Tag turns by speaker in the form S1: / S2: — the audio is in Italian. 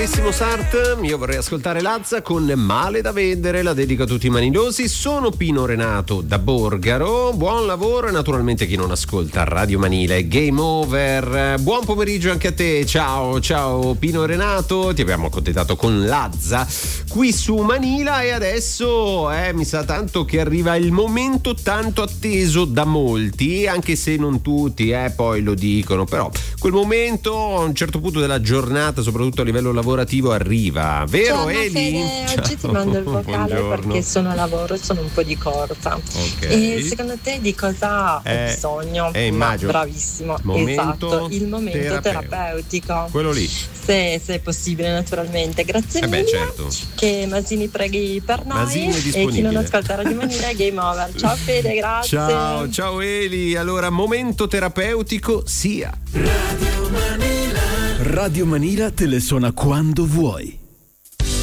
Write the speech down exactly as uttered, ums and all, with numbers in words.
S1: carissimo Sart, io vorrei ascoltare Lazza con Male da vendere, la dedico a tutti i manidosi. Sono Pino Renato da Borgaro, buon lavoro e naturalmente chi non ascolta Radio Manile, game over. Buon pomeriggio anche a te, ciao, ciao Pino Renato, ti abbiamo accontentato con Lazza qui su Manila e adesso eh, mi sa tanto che arriva il momento tanto atteso da molti, anche se non tutti eh, poi lo dicono, però quel momento a un certo punto della giornata, soprattutto a livello lavorativo, arriva, vero?
S2: Ciao,
S1: Eli?
S2: Fede,
S1: Ciao.
S2: oggi ti mando il vocale
S1: Buongiorno.
S2: perché sono a lavoro e sono un po' di corsa.
S1: Okay.
S2: E secondo te di cosa
S1: Eh,
S2: ho bisogno?
S1: eh, immagino.
S2: Ma bravissimo,
S1: Momento
S2: esatto, il momento
S1: terapeutico.
S2: terapeutico.
S1: Quello lì.
S2: Se, se è possibile, naturalmente. Grazie
S1: Eh beh,
S2: mille.
S1: certo.
S2: Che Masini preghi per noi.
S1: Masini è
S2: e chi
S1: disponibile.
S2: non ascolta Radio Manila è game over. Ciao Fede, grazie.
S1: Ciao, ciao Eli. Allora, momento terapeutico sia.
S3: Radio Manila te le suona quando vuoi.